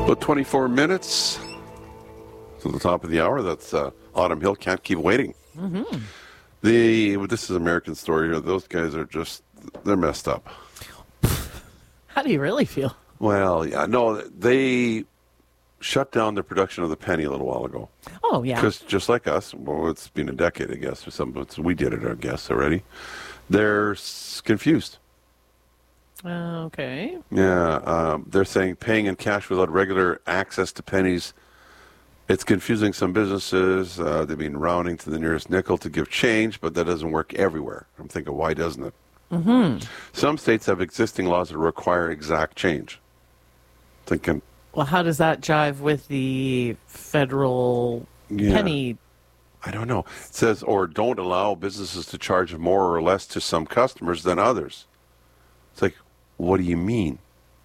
About 24 minutes to the top of the hour. That's Autumn Hill. Can't keep waiting. Mm-hmm. This is American Story here. Those guys are they're messed up. How do you really feel? Well, yeah, no, they shut down their production of the penny a little while ago. Oh, yeah. Because just like us, well, it's been a decade, I guess, or something. We did it, I guess, already. They're confused. Okay. Yeah, they're saying paying in cash without regular access to pennies, it's confusing some businesses. They've been rounding to the nearest nickel to give change, but that doesn't work everywhere. I'm thinking, why doesn't it? Mm-hmm. Some states have existing laws that require exact change. Thinking, well, how does that jive with the federal penny? I don't know. It says, or don't allow businesses to charge more or less to some customers than others. It's like, what do you mean?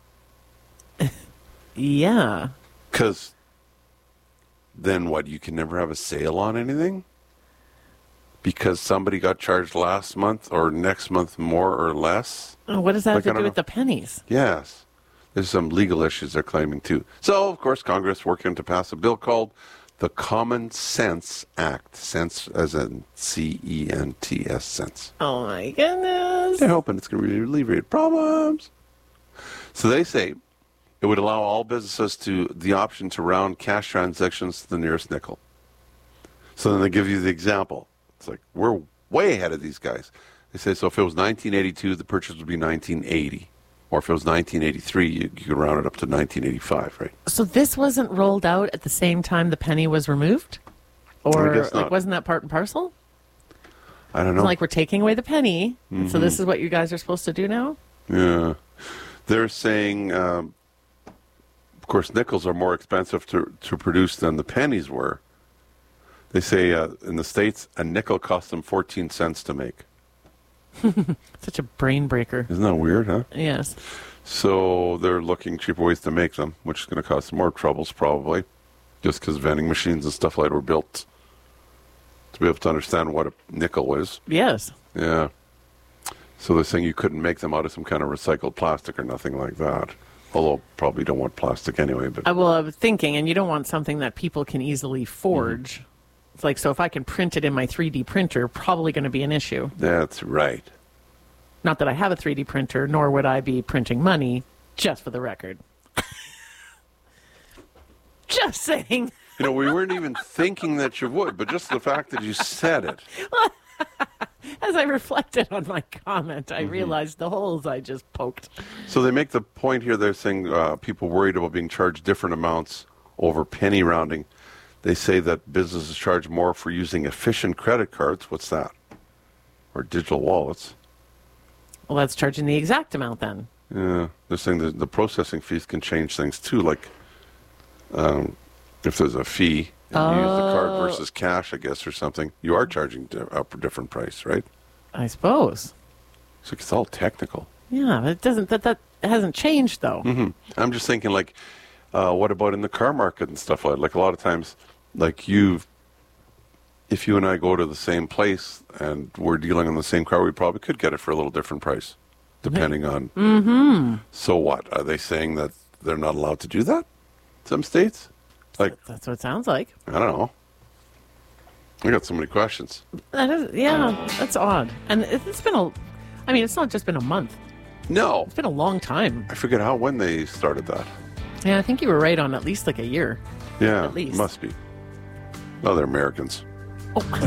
Yeah. Because then what, you can never have a sale on anything? Because somebody got charged last month or next month more or less? What does that have to do with the pennies? Yes. There's some legal issues they're claiming too. So, of course, Congress working to pass a bill called the Common Sense Act. Sense as in C-E-N-T-S, sense. Oh, my goodness. They're hoping it's going to alleviate problems. So they say it would allow all businesses the option to round cash transactions to the nearest nickel. So then they give you the example. It's like, we're way ahead of these guys. They say, so if it was 1982, the purchase would be 1980. Or if it was 1983, you could round it up to 1985, right? So this wasn't rolled out at the same time the penny was removed? Or I guess not. wasn't that part and parcel? I don't know. It's like we're taking away the penny, so this is what you guys are supposed to do now? Yeah. They're saying, of course, nickels are more expensive to produce than the pennies were. They say in the States, a nickel costs them 14 cents to make. Such a brain breaker. Isn't that weird, huh? Yes. So they're looking cheaper ways to make them, which is going to cause some more troubles probably, just because vending machines and stuff like that were built to be able to understand what a nickel is. Yes. Yeah. So they're saying you couldn't make them out of some kind of recycled plastic or nothing like that. Although probably don't want plastic anyway. But I was thinking, and you don't want something that people can easily forge. Mm-hmm. It's like, so if I can print it in my 3D printer, probably going to be an issue. That's right. Not that I have a 3D printer, nor would I be printing money, just for the record. Just saying. You know, we weren't even thinking that you would, but just the fact that you said it. As I reflected on my comment, I realized the holes I just poked. So they make the point here, they're saying people worried about being charged different amounts over penny rounding. They say that businesses charge more for using efficient credit cards. What's that? Or digital wallets. Well, that's charging the exact amount then. Yeah. They're saying that the processing fees can change things too. Like if there's a fee and you use the card versus cash, I guess, or something, you are charging a different price, right? I suppose. So it's all technical. Yeah, but it doesn't. That hasn't changed though. Mm-hmm. I'm just thinking, like, what about in the car market and stuff like that? Like a lot of times, like if you and I go to the same place and we're dealing on the same car, we probably could get it for a little different price, depending on. Mm-hmm. So what? Are they saying that they're not allowed to do that? Some states? Like that's what it sounds like. I don't know. I got so many questions. That is, that's odd. And it's been it's not just been a month. No. It's been a long time. I forget when they started that. Yeah, I think you were right on at least like a year. Yeah, at least. Must be. Oh, they're Americans. Oh.